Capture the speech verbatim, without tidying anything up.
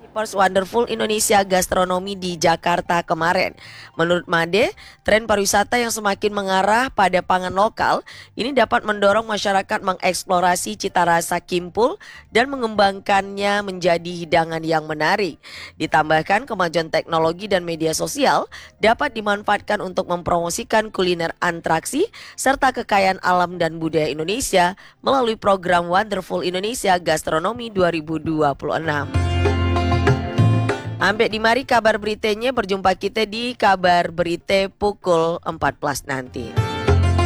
First Wonderful Indonesia Gastronomi di Jakarta kemarin. Menurut Made, tren pariwisata yang semakin mengarah pada pangan lokal ini dapat mendorong masyarakat mengeksplorasi cita rasa kimpul dan mengembangkannya menjadi hidangan yang menarik. Ditambahkan kemajuan teknologi dan media sosial dapat dimanfaatkan untuk mempromosikan kuliner atraksi serta kekayaan alam dan budaya Indonesia melalui program Wonderful Indonesia Gastronomi dua ribu dua puluh enam. Ambek di mari kabar beritanya, berjumpa kita di kabar berita pukul empat belas nanti.